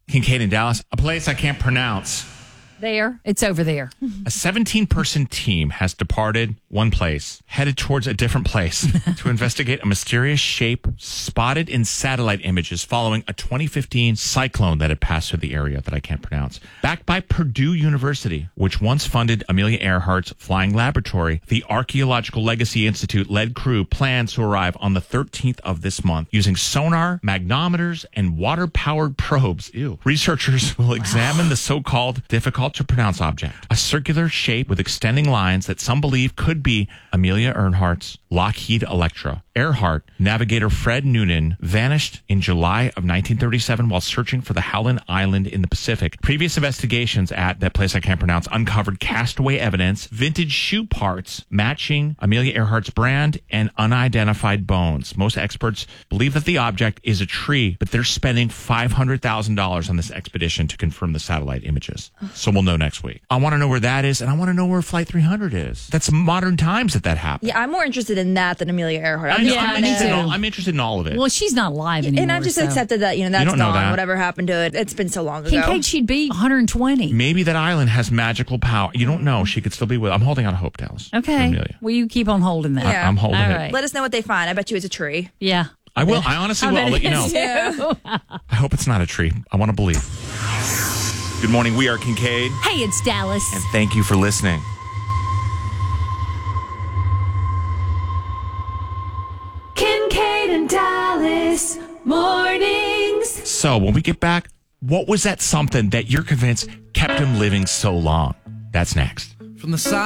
Kincaid in Dallas, a place I can't pronounce. There. It's over there. A 17-person team has departed one place, headed towards a different place to investigate a mysterious shape spotted in satellite images following a 2015 cyclone that had passed through the area that I can't pronounce. Backed by Purdue University, which once funded Amelia Earhart's flying laboratory, the Archaeological Legacy Institute-led crew plans to arrive on the 13th of this month using sonar, magnometers, and water-powered probes. Ew. Researchers will examine the so-called difficult-to-pronounce object, a circular shape with extending lines that some believe could be Amelia Earhart's Lockheed Electra. Earhart, navigator Fred Noonan, vanished in July of 1937 while searching for the Howland Island in the Pacific. Previous investigations at that place I can't pronounce uncovered castaway evidence, vintage shoe parts matching Amelia Earhart's brand, and unidentified bones. Most experts believe that the object is a tree, but they're spending $500,000 on this expedition to confirm the satellite images. So we'll know next week. I want to know where that is, and I want to know where Flight 300 is. That's modern times that happened. Yeah, I'm more interested in that than Amelia Earhart. I'm interested in all of it. Well, she's not alive anymore. And I've just accepted that, that's don't know gone. that. Whatever happened to it, it's been so long ago. Kincaid, she'd be 120. Maybe that island has magical power. You don't know. She could still be with. I'm holding out hope, Dallas. Okay. Amelia. Well, you keep on holding that. Yeah. I'm holding All it. right. Let us know what they find. I bet you it's a tree. Yeah. I will. I honestly will. I'll let you know. Yeah. I hope it's not a tree. I want to believe. Good morning. We are Kincaid. Hey, it's Dallas. And thank you for listening. Kincaid and Dallas mornings. So when we get back, what was that something that you're convinced kept him living so long? That's next. From the side.